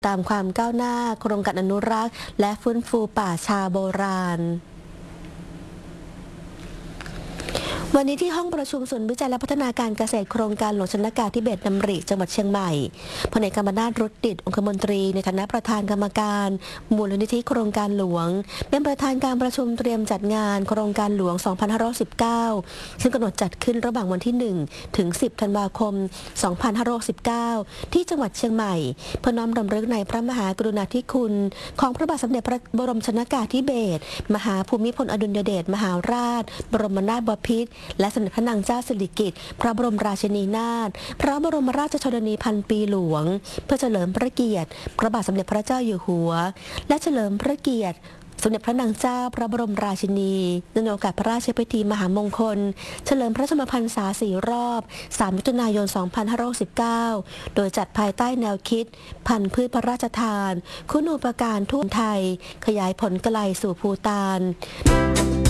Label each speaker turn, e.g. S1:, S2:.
S1: ตามความก้าวหน้าโครงการอนุรักษ์และฟื้นฟูป่าชาโบราณวันนี้ที่ห้องประชุมศูนย์วิจัยและพัฒนาการเกษตรโครงการหลวงชนกาธิเบศรดำริจังหวัดเชียงใหม่พลเอกกำมนาถ รุตดิษฐ์องคมนตรีในฐานะประธานกรรมการมูลนิธิโครงการหลวงเป็นประธานการประชุมเตรียมจัดงานโครงการหลวง 2519 ซึ่งกำหนดจัดขึ้นระหว่างวันที่ 1 ถึง 10 ธันวาคม 2519 ที่จังหวัดเชียงใหม่เพื่อน้อมรำลึกในพระมหากรุณาธิคุณของพระบาทสมเด็จพระบรมชนกาธิเบศรมหาภูมิพลอดุลยเดชมหาราชบรมนาถบพิตรและสมเด็จพระนางเจ้าสิริกิติ์พระบรมราชินีนาถพระบรมราชชนนีพันปีหลวงเพื่อเฉลิมพระเกียรติพระบาทสมเด็จพระเจ้าอยู่หัวและเฉลิมพระเกียรติสมเด็จพระนางเจ้าพระบรมราชินีเนื่องในโอกาสพระราชพิธีมหามงคลเฉลิมพระชนมพรรษา4 รอบ3 มิถุนายน 2519 โดยจัดภายใต้แนวคิดพันธุ์พืชพระราชทานคุณูปการทั่วไทยขยายผลไกลสู่ภูฏาน